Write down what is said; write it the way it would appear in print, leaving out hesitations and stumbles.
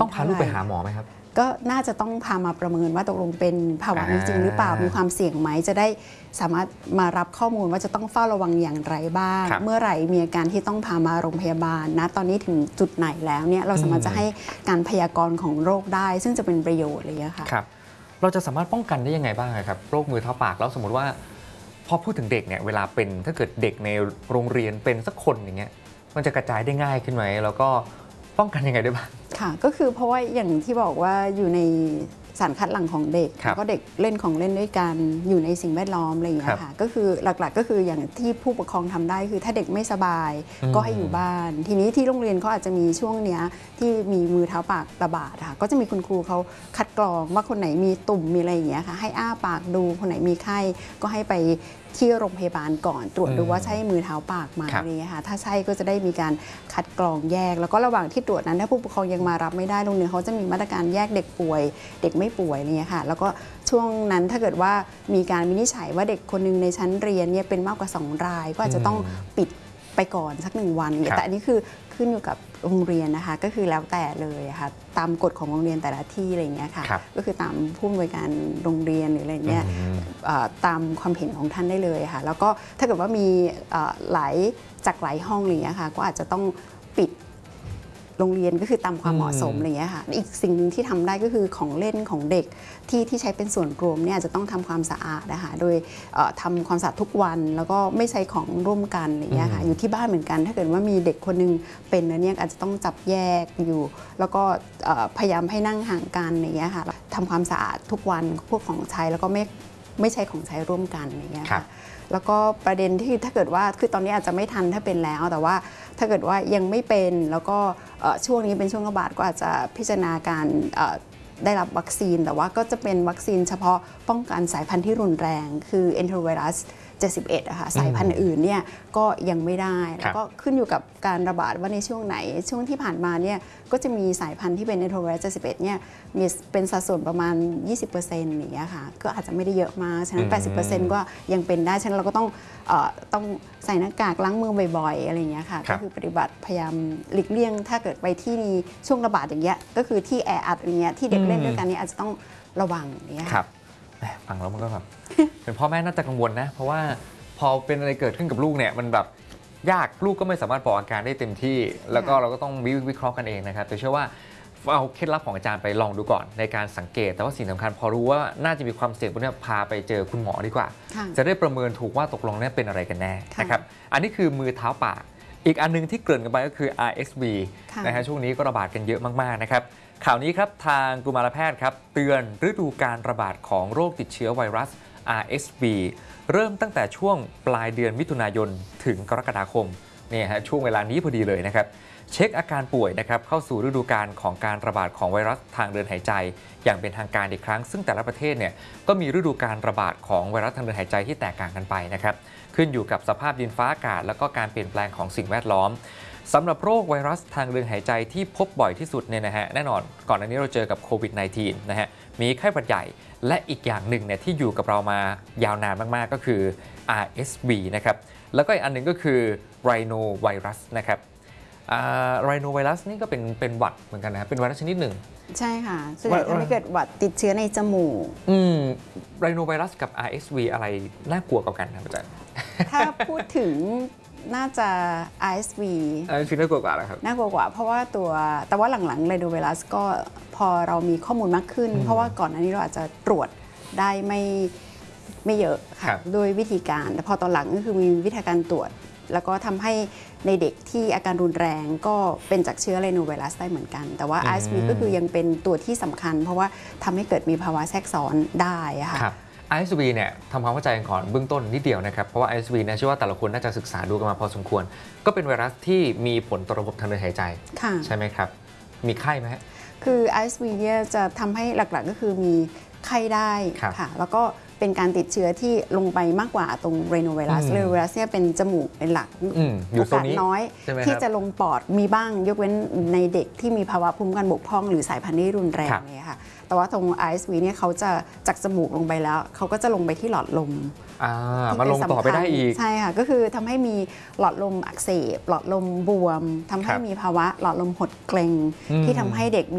ต้องพาลูกไปหาหมอไหมครับก็น่าจะต้องพามาประเมินว่าตกลงเป็นภาวะนี้จริงหรือเปล่ามีความเสี่ยงไหมจะได้สามารถมารับข้อมูลว่าจะต้องเฝ้าระวังอย่างไรบ้างเมื่อไหร่มีอาการที่ต้องพามาโรงพยาบาลนะตอนนี้ถึงจุดไหนแล้วเนี่ยเราสามารถจะให้การพยากรณ์ของโรคได้ซึ่งจะเป็นประโยชน์อะไรอย่างเงี้ยค่ะครับเราจะสามารถป้องกันได้ยังไงบ้างครับโรคมือเท้าปากแล้วสมมติว่าพอพูดถึงเด็กเนี่ยเวลาเป็นถ้าเกิดเด็กในโรงเรียนเป็นสักคนอย่างเงี้ยมันจะกระจายได้ง่ายขึ้นไหมแล้วก็ป้องกันยังไงได้บ้างค่ะก็คือเพราะว่าอย่างที่บอกว่าอยู่ในสารคัดหลั่งของเด็กแล้วก็เด็กเล่นของเล่นด้วยกันอยู่ในสิ่งแวดล้อมอะไรอย่างเงี้ยค่ะก็คือหลักๆก็คืออย่างที่ผู้ปกครองทำได้คือถ้าเด็กไม่สบายก็ให้อยู่บ้านทีนี้ที่โรงเรียนเขาอาจจะมีช่วงเนี้ยที่มีมือเท้าปากระบาดค่ะก็จะมีคุณครูเขาคัดกรองว่าคนไหนมีตุ่มมีอะไรอย่างเงี้ยค่ะให้อ้าปากดูคนไหนมีไข้ก็ให้ไปที่โรงพยาบาลก่อนตรวจดูว่าใช่มือเท้าปากไหมอะไรอย่างเงี้ยค่ะถ้าใช่ก็จะได้มีการคัดกรองแยกแล้วก็ระหว่างที่ตรวจนั้นถ้าผู้ปกครองยังมารับไม่ได้โรงเรียนเขาจะมีมาตรการแยกเด็กป่วยเด็กไม่ป่วยอะไรเงี้ยค่ะแล้วก็ช่วงนั้นถ้าเกิดว่ามีการวินิจฉัยว่าเด็กคนนึงในชั้นเรียนเนี่ยเป็นมากกว่า2 รายก็อาจจะต้องปิดไปก่อนสัก1 วันแต่อันนี้คือขึ้นอยู่กับโรงเรียนนะคะก็คือแล้วแต่เลยค่ะตามกฎของโรงเรียนแต่ละที่อะไรอย่างเงี้ยค่ะก็คือตามผู้อำนวยการโรงเรียนหรืออะไรเงี้ยตามความเห็นของท่านได้เลยค่ะแล้วก็ถ้าเกิดว่ามีหลายห้องอะไรเงี้ยค่ะก็อาจจะต้องปิดโรงเรียนก็คือตามความเหมาะสมอะไรเงี้ยค่ะอีกสิ่งหนึ่งที่ทำได้ก็คือของเล่นของเด็กที่ใช้เป็นส่วนรวมเนี่ยจะต้องทำความสะอาดนะคะโดยทำความสะอาดทุกวันแล้วก็ไม่ใช้ของร่วมกันอย่างเงี้ยค่ะอยู่ที่บ้านเหมือนกันถ้าเกิดว่ามีเด็กคนนึงเป็นเนี่ยอาจจะต้องจับแยกอยู่แล้วก็พยายามให้นั่งห่างกันอย่างเงี้ยค่ะทำความสะอาดทุกวันพวกของใช้แล้วก็ไม่ใช้ของใช้ร่วมกันอย่างเงี้ยค่ะแล้วก็ประเด็นที่ถ้าเกิดว่าคือตอนนี้อาจจะไม่ทันถ้าเป็นแล้วแต่ว่าถ้าเกิดว่ายังไม่เป็นแล้วก็ช่วงนี้เป็นช่วงระบาดก็อาจจะพิจารณาการได้รับวัคซีนแต่ว่าก็จะเป็นวัคซีนเฉพาะป้องกันสายพันธุ์ที่รุนแรงคือเอนโทรไวรัส71อะค่ะสายพันธุ์อื่นเนี่ยก็ยังไม่ได้แล้วก็ขึ้นอยู่กับการระบาดว่าในช่วงไหนช่วงที่ผ่านมาเนี่ยก็จะมีสายพันธุ์ที่เป็นเอนโทรไวรัส71เนี่ยมีเป็นสัดส่วนประมาณ 20% อย่างเงี้ยค่ะก็อาจจะไม่ได้เยอะมากฉะนั้น 80% ก็ยังเป็นได้ฉะนั้นเราก็ต้องใส่หน้ากากล้างมือบ่อยๆอะไรอย่างเงี้ยค่ะก็คือปฏิบัติพยายามหลีกเลี่ยงถ้าเกิดไปที่ช่วงระบาดอย่างเงี้ยก็คือที่แออัดอย่างเงี้ยที่เด็กเล่นด้วยกันนี่อาจจะต้องระวังอย่างเงี้ยครับฟังแล้วมันก็แบบเป็นพ่อแม่น่าจะกังวลนะเพราะว่าพอเป็นอะไรเกิดขึ้นกับลูกเนี่ยมันแบบยากลูกก็ไม่สามารถบอกอาการได้เต็มที่แล้วก็เราก็ต้องวิเคราะห์กันเองนะครับแต่เชื่อว่าเอาเคล็ดลับของอาจารย์ไปลองดูก่อนในการสังเกตแต่ว่าสิ่งสำคัญพอรู้ว่าน่าจะมีความเสี่ยงพวกนี้พาไปเจอคุณหมอดีกว่าจะได้ประเมินถูกว่าตกลงเนี่ยเป็นอะไรกันแน่นะครับอันนี้คือมือเท้าปากอีกอันนึงที่เกริ่นกันไปก็คือ RSV นะฮะช่วงนี้ก็ระบาดกันเยอะมากๆนะครับข่าวนี้ครับทางกุมารแพทย์ครับเตือนฤดูการระบาดของโรคติดเชื้อไวรัส RSV เริ่มตั้งแต่ช่วงปลายเดือนมิถุนายนถึงกรกฎาคมเนี่ยฮะช่วงเวลานี้พอดีเลยนะครับเช็คอาการป่วยนะครับเข้าสู่ฤดูกาลของการระบาดของไวรัสทางเดินหายใจอย่างเป็นทางการอีกครั้งซึ่งแต่ละประเทศเนี่ยก็มีฤดูการระบาดของไวรัสทางเดินหายใจที่แตกต่างกันไปนะครับขึ้นอยู่กับสภาพดินฟ้าอากาศแล้วก็การเปลี่ยนแปลงของสิ่งแวดล้อมสำหรับโรคไวรัสทางเดินหายใจที่พบบ่อยที่สุดเนี่ยนะฮะแน่นอนก่อนหน้านี้เราเจอกับโควิด -19 นะฮะมีไข้หวัดใหญ่และอีกอย่างหนึ่งเนี่ยที่อยู่กับเรามายาวนานมากๆก็คือ RSV นะครับแล้วก็อีกอันหนึ่งก็คือไรโนไวรัสนะครับไรโนไวรัสนี่ก็เป็นหวัดเหมือนกันนะครับเป็นไวรัสชนิดหนึ่งใช่ค่ะส่วนใหญ่ทำให้เกิดหวัดติดเชื้อในจมูกไรโนไวรัสกับ RSV อะไรน่ากลัวกว่ากันครับอาจารย์ถ้าพูดถึงน่าจะ RSV น่ากลัวกว่าครับน่ากลัวกว่าเพราะว่าแต่ว่าหลังๆไรโนไวรัสก็พอเรามีข้อมูลมากขึ้นเพราะว่าก่อนหน้านี้เราอาจจะตรวจได้ไม่เยอะค่ะโดยวิธีการแต่พอตอนหลังก็คือมีวิธีการตรวจแล้วก็ทำให้ในเด็กที่อาการรุนแรงก็เป็นจากเชื้อไรโนไวรัสได้เหมือนกันแต่ว่า RSV ก็คือยังเป็นตัวที่สำคัญเพราะว่าทำให้เกิดมีภาวะแทรกซ้อนได้ค่ะ RSV เนี่ยทำความเข้าใจก่อนเบื้องต้นนิดเดียวนะครับเพราะว่า RSV เนี่ยเชื่อว่าแต่ละคนน่าจะศึกษาดูกันมาพอสมควรก็เป็นไวรัสที่มีผลต่อระบบทางเดินหายใจใช่ไหมครับมีไข้ไหมคือ RSV เนี่ยจะทำให้หลักๆก็คือมีไข้ได้ค่ะแล้วก็เป็นการติดเชื้อที่ลงไปมากกว่าตรงไรโนไวรัสไรโนไวรัสเนี่ยเป็นจมูกเป็นหลักโอกาสน้อยที่จะลงปอดมีบ้างยกเว้นในเด็กที่มีภาวะภูมิคุ้มกันบกพร่องหรือสายพันธุ์ที่รุนแรงเนี่ยค่ะแต่ว่าตรง RSV เนี่ยเขาจะจากจมูกลงไปแล้วเขาก็จะลงไปที่หลอดลมมาลงต่อไปได้อีกใช่ค่ะก็คือทำให้มีหลอดลมอักเสบหลอดลมบวมทำให้มีภาวะหลอดลมหดเกร็งที่ทำให้เด็ก